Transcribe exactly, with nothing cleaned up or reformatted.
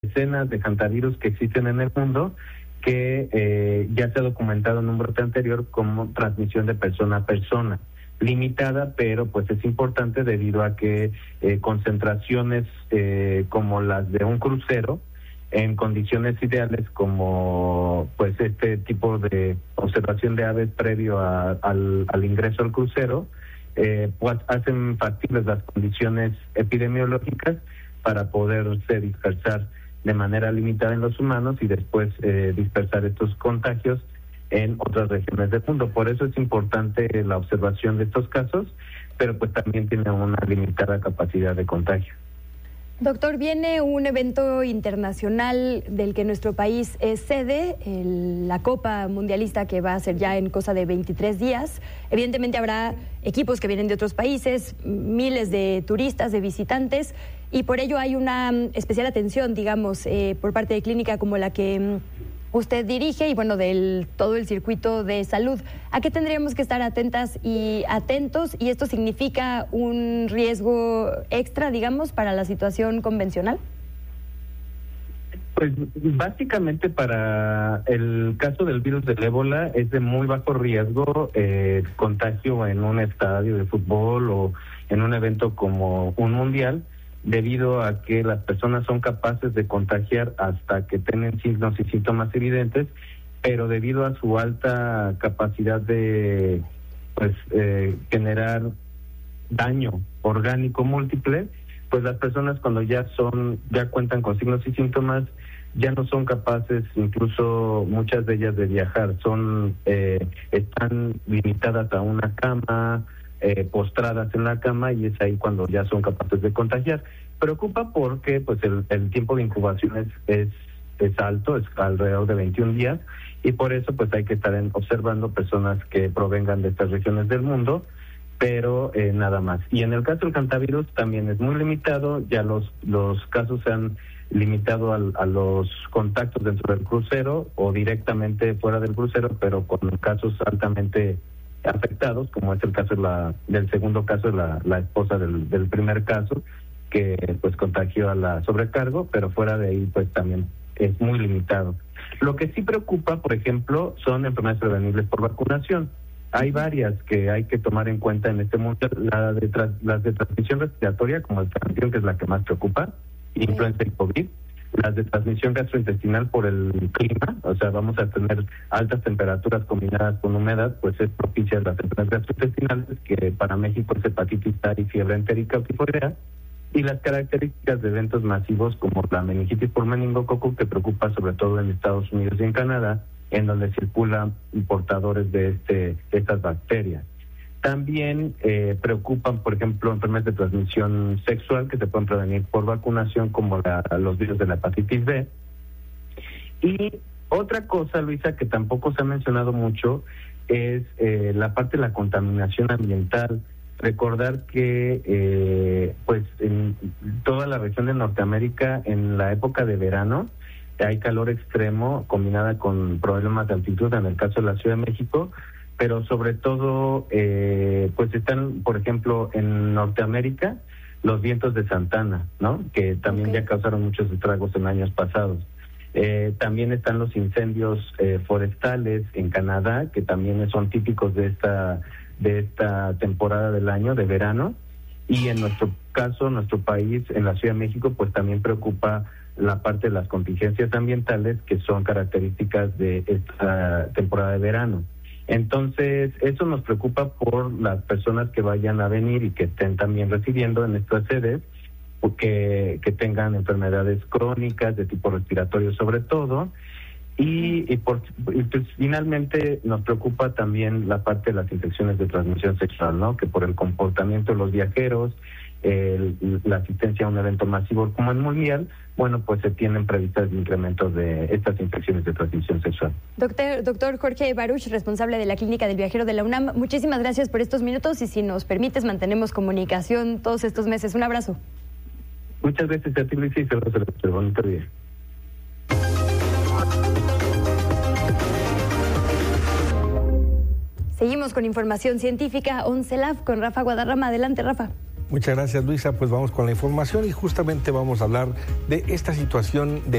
decenas de hantavirus que existen en el mundo, que eh, ya se ha documentado en un brote anterior como transmisión de persona a persona, limitada, pero pues es importante debido a que eh, concentraciones eh, como las de un crucero, en condiciones ideales como pues este tipo de observación de aves previo a, al, al ingreso al crucero, eh, pues hacen factibles las condiciones epidemiológicas para poderse dispersar de manera limitada en los humanos y después eh, dispersar estos contagios en otras regiones del mundo. Por eso es importante la observación de estos casos, pero pues también tiene una limitada capacidad de contagio. Doctor, viene un evento internacional del que nuestro país es sede, el, la Copa Mundialista, que va a ser ya en cosa de veintitrés días. Evidentemente habrá equipos que vienen de otros países, miles de turistas, de visitantes, y por ello hay una especial atención, digamos, eh, por parte de clínica como la que usted dirige y bueno, del todo el circuito de salud. ¿A qué tendríamos que estar atentas y atentos? ¿Y esto significa un riesgo extra, digamos, para la situación convencional? Pues básicamente para el caso del virus del ébola es de muy bajo riesgo eh, contagio en un estadio de fútbol o en un evento como un mundial, debido a que las personas son capaces de contagiar hasta que tienen signos y síntomas evidentes, pero debido a su alta capacidad de pues eh, generar daño orgánico múltiple, pues las personas cuando ya son, ya cuentan con signos y síntomas, ya no son capaces, incluso muchas de ellas, de viajar, son eh, están limitadas a una cama, Eh, postradas en la cama, y es ahí cuando ya son capaces de contagiar. Preocupa porque pues el, el tiempo de incubación es, es es alto, es alrededor de veintiún días, y por eso pues hay que estar en, observando personas que provengan de estas regiones del mundo, pero eh, nada más. Y en el caso del hantavirus también es muy limitado, ya los los casos se han limitado al, a los contactos dentro del crucero o directamente fuera del crucero, pero con casos altamente afectados, como es el caso de la, del segundo caso, la, la esposa del, del primer caso, que pues contagió a la sobrecargo, pero fuera de ahí pues también es muy limitado. Lo que sí preocupa, por ejemplo, son enfermedades prevenibles por vacunación. Hay varias que hay que tomar en cuenta en este mundo, la de tras, las de transmisión respiratoria, como el sarampión, que es la que más preocupa, influenza y COVID. Las de transmisión gastrointestinal por el clima, o sea, vamos a tener altas temperaturas combinadas con humedad, pues es propicia a las enfermedades gastrointestinales, que para México es hepatitis A y fiebre entérica o tifoidea, y las características de eventos masivos como la meningitis por meningococo, que preocupa sobre todo en Estados Unidos y en Canadá, en donde circulan portadores de este de estas bacterias. También eh, preocupan, por ejemplo, enfermedades de transmisión sexual que se pueden prevenir por vacunación, como la, los virus de la hepatitis B. Y otra cosa, Luisa, que tampoco se ha mencionado mucho, es eh, la parte de la contaminación ambiental. Recordar que eh, pues en toda la región de Norteamérica, en la época de verano, hay calor extremo combinada con problemas de altitud, en el caso de la Ciudad de México, pero sobre todo, eh, pues están, por ejemplo, en Norteamérica, los vientos de Santana, ¿no? Que también okay. ya causaron muchos estragos en años pasados. Eh, también están los incendios eh, forestales en Canadá, que también son típicos de esta de esta temporada del año, de verano. Y en nuestro caso, nuestro país, en la Ciudad de México, pues también preocupa la parte de las contingencias ambientales, que son características de esta temporada de verano. Entonces, eso nos preocupa por las personas que vayan a venir y que estén también residiendo en estas sedes, porque que tengan enfermedades crónicas de tipo respiratorio sobre todo, y, y, por, y pues, finalmente nos preocupa también la parte de las infecciones de transmisión sexual, ¿no? Que por el comportamiento de los viajeros, el, la asistencia a un evento masivo como el mundial, bueno, pues se tienen previstas incrementos de estas infecciones de transmisión sexual. Doctor, doctor Jorge Baruch, responsable de la Clínica del Viajero de la UNAM, muchísimas gracias por estos minutos, y si nos permites, mantenemos comunicación todos estos meses. Un abrazo. Muchas gracias a ti, Luis, y saludos a la bonito día. Seguimos con información científica, once Lab, con Rafa Guadarrama. Adelante, Rafa. Muchas gracias, Luisa. Pues vamos con la información y justamente vamos a hablar de esta situación de